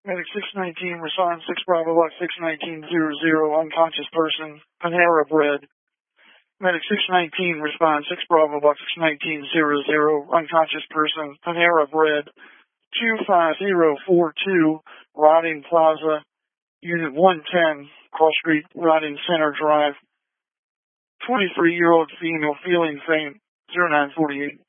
Medic 619, respond 6 Bravo Box 61900, unconscious person, Panera Bread. Medic 619, respond 6 Bravo Box 61900, unconscious person, Panera Bread. 25042, Riding Plaza, Unit 110, Cross Street, Riding Center Drive. 23-year-old female feeling faint, 0948.